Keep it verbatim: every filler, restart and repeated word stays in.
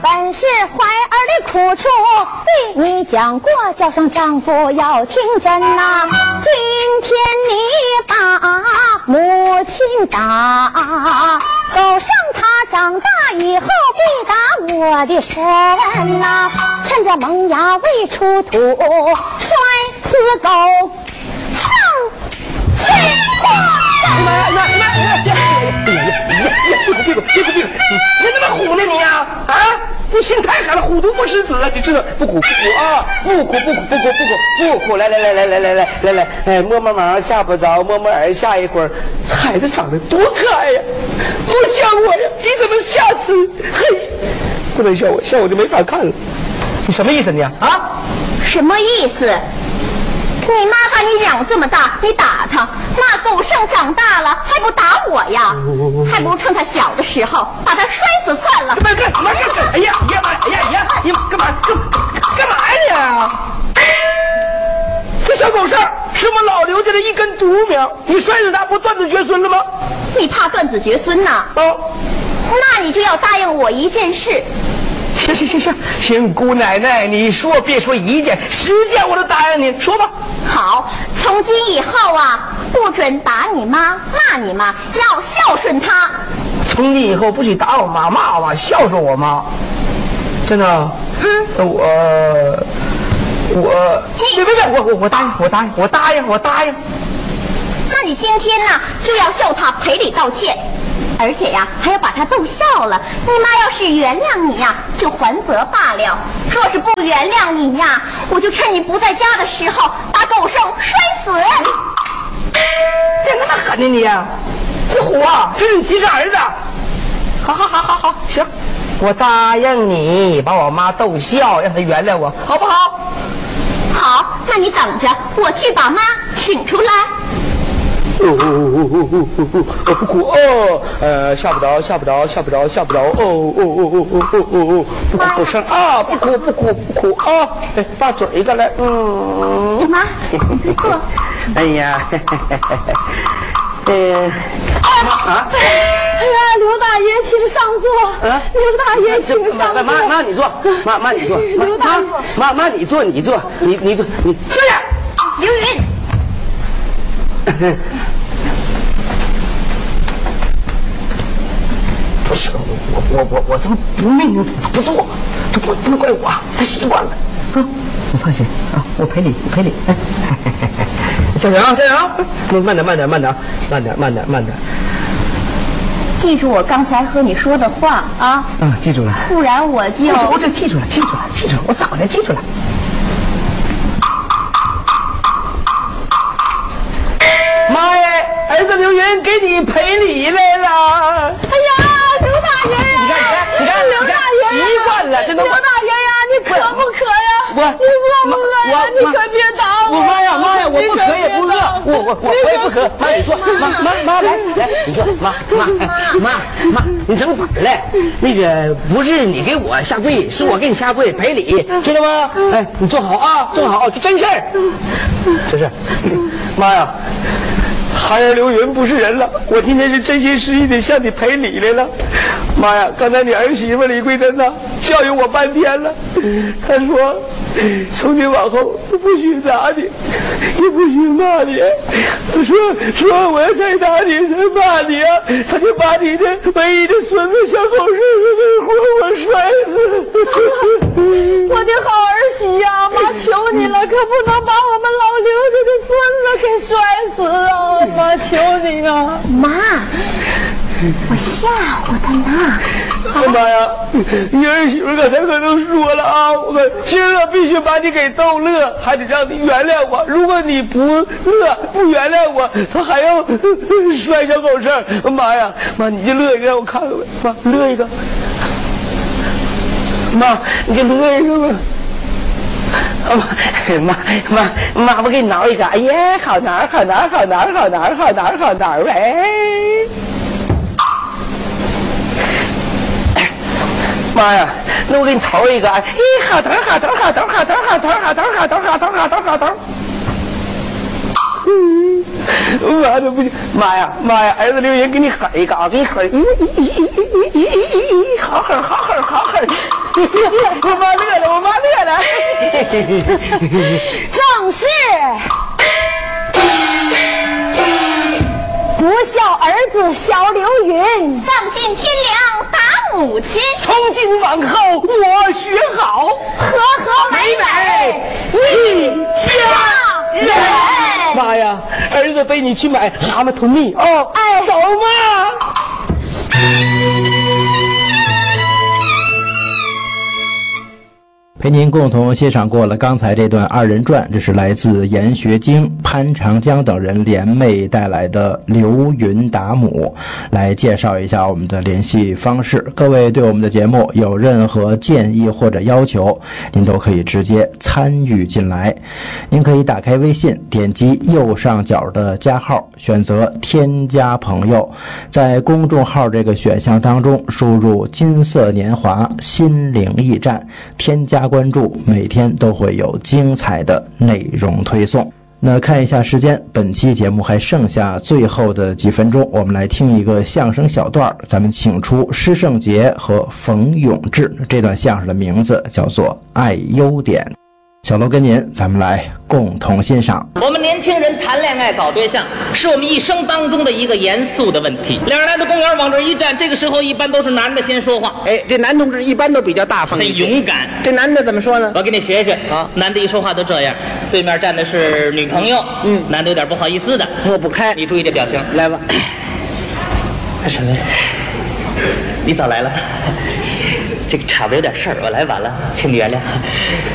本是怀儿的苦处，对你讲过，叫声丈夫要听真呐、啊。今天你把母亲打，狗剩他长大以后必打我的身呐、啊。趁着萌芽未出土，摔死狗上去过。 妈呀，那那那别别别别别别别！你怎么唬呢你呀？啊！你心太狠了，虎毒不食子，你知道不苦不苦啊！不苦不苦不苦不苦不苦！来来来来来来来来来，哎，摸摸毛吓不着，摸摸耳吓一会儿。孩子长得多可爱呀，多像我呀！你怎么吓死？嘿，不能笑我，笑我就没法看了。你什么意思你啊？啊？ 什么意思？你妈把你养这么大，你打他，那狗剩长大了还不打我呀？还不如趁他小的时候把他摔死算了。 干干干嘛干干？哎呀哎呀妈！哎呀哎呀！你干嘛干干嘛呀你？这小狗剩是我老刘家的一根独苗，你摔死它不断子绝孙了吗？ 你怕断子绝孙呐？ 哦， 那你就要答应我一件事。 行行行行行，姑奶奶，你说别说一件，十件我都答应你，说吧。 好，从今以后啊，不准打你妈，骂你妈，要孝顺她。 从今以后不许打我妈，骂我妈，孝顺我妈。真的？ 嗯。 我我别别别，我我我答应，我答应，我答应，我答应。 那你今天呢，就要向他赔礼道歉。而且呀，还要把他逗笑了。你妈要是原谅你呀，就还责罢了；若是不原谅你呀，我就趁你不在家的时候把狗剩摔死。 别那么狠呢你呀！你虎啊，这是你亲生儿子。好好好好好，行，我答应你，把我妈逗笑，让她原谅我，好不好？ 好，那你等着，我去把妈请出来。 哦哦哦哦哦哦！不哭哦，呃，吓不着，吓不着，吓不着，吓不着，哦哦哦哦哦哦哦！不哭不声啊，不哭不哭不哭啊！哎，把嘴一个来，嗯。 妈，坐。 哎呀，呃，啊！ 哎呀，刘大爷，请上座。啊，刘大爷，请上座。 妈妈你坐，妈妈你坐。 刘大爷， 妈妈你坐，你坐，你你坐，你坐下。 刘云。 不是我我我我怎么不命令他不做？这不不能怪我，他习惯了。啊，你放心啊，我陪你，我陪你。加油啊，加油！慢点，慢点，慢点，慢点，慢点，慢点。 记住我刚才和你说的话啊！ 嗯，记住了。 不然我就我我这记住了，记住了，记住了，我早就记住了。妈呀，儿子刘云给你赔礼来了！ 哎呀，刘大爷呀！ 你看，你看，你看， 刘大爷， 习惯了，真的。 刘大爷呀，你渴不渴呀？ 我， 你饿不饿呀？你可别打我！ 我妈呀，妈呀，我不渴也不饿，我我我我也不渴。妈，你坐，妈妈妈来来，你坐，妈妈妈妈，你整反了。那个不是你给我下跪，是我给你下跪赔礼，知道吗？哎，你坐好啊，坐好，这真事儿，真事儿。妈呀！孩儿刘云不是人了，我今天是真心实意的向你赔礼来了。妈呀，刚才你儿媳妇李桂珍呐教育我半天了，她说从今往后不许打你，也不许骂你，说说我要再打你再骂你啊，他就把你的唯一的孙子小狗日子活活摔死。 我的好儿媳呀，妈求你了，可不能把我们老刘家的孙子给摔死啊！妈求你了，妈，我吓唬他呢。 哎妈呀，你儿媳妇刚才可都说了啊，我可今儿必须把你给逗乐，还得让你原谅我。如果你不乐不原谅我，他还要摔小狗剩。妈呀，妈你就乐一个让我看看呗，妈乐一个。妈，你就乐一个吧。妈妈妈妈，我给你挠一个。哎呀，好挠，好挠，好挠，好挠，好挠，好挠，哎。妈呀，那我给你头一个。哎，好头，好头，好头，好头，好头，好头，好头，好头，好头，好头。嗯。 妈的不行，妈呀妈呀，儿子留言给你喊一个啊，给你喊，咦咦咦咦咦咦咦咦，好狠好狠好狠！我妈乐了，我妈乐了。 正是。不孝儿子小刘云，丧尽天良打母亲。 从今往后我学好， 和和美美一家人。 妈呀，儿子背你去买蛤蟆吞蜜哦。 哎， 走嘛。 陪您共同欣赏过了刚才这段二人转，这是来自严学晶、潘长江等人联袂带来的刘云打母。来介绍一下我们的联系方式，各位对我们的节目有任何建议或者要求，您都可以直接参与进来。您可以打开微信，点击右上角的加号，选择添加朋友，在公众号这个选项当中输入金色年华心灵驿站，添加关注，每天都会有精彩的内容推送。那看一下时间，本期节目还剩下最后的几分钟，我们来听一个相声小段，咱们请出施圣杰和冯永志，这段相声的名字叫做爱优点。小楼跟您，咱们来共同欣赏。 我们年轻人谈恋爱搞对象是我们一生当中的一个严肃的问题。两人来到公园往这一站，这个时候一般都是男的先说话。 哎，这男同志一般都比较大方， 很勇敢。 这男的怎么说呢？ 我给你学学啊，男的一说话都这样。对面站的是女朋友，嗯，男的有点不好意思的， 我不开。 你注意这表情， 来吧。 干什么呀？你早来了。这个场子有点事儿，我来晚了，请你原谅。